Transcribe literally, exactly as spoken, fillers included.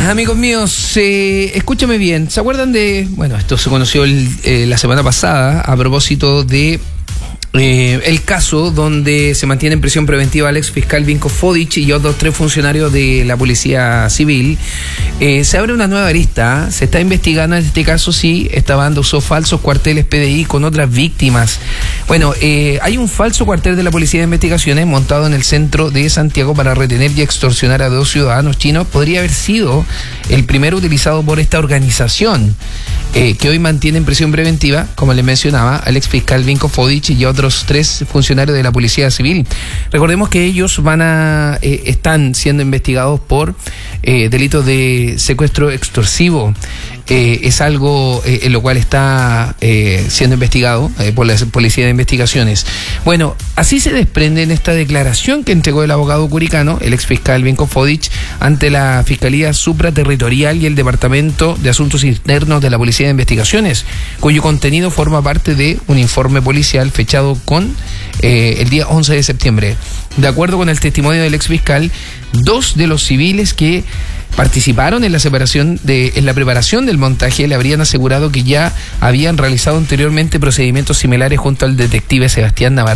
Amigos míos, eh, escúchame bien. ¿Se acuerdan de...? Bueno, esto se conoció el, eh, la semana pasada a propósito de... Eh, el caso donde se mantiene en prisión preventiva al ex fiscal Vinko Fodic y otros tres funcionarios de la Policía Civil. Eh, se abre una nueva arista. Se está investigando en este caso si esta banda usó falsos cuarteles P D I con otras víctimas. Bueno, eh, hay un falso cuartel de la Policía de Investigaciones montado en el centro de Santiago para retener y extorsionar a dos ciudadanos chinos. Podría haber sido el primero utilizado por esta organización, eh, que hoy mantiene en prisión preventiva, como les mencionaba, al ex fiscal Vinko Fodic y otros tres funcionarios de la Policía Civil. Recordemos que ellos van a eh, están siendo investigados por eh, delitos de secuestro extorsivo. Eh, es algo eh, en lo cual está eh, siendo investigado eh, por la Policía de Investigaciones. Bueno, así se desprende en esta declaración que entregó el abogado curicano, el ex fiscal Vinko Fodic, ante la Fiscalía Supraterritorial y el Departamento de Asuntos Internos de la Policía de Investigaciones, cuyo contenido forma parte de un informe policial fechado con eh, el día once de septiembre. De acuerdo con el testimonio del ex fiscal, dos de los civiles que participaron en la separación de, en la preparación del montaje le habrían asegurado que ya habían realizado anteriormente procedimientos similares junto al detective Sebastián Navarro.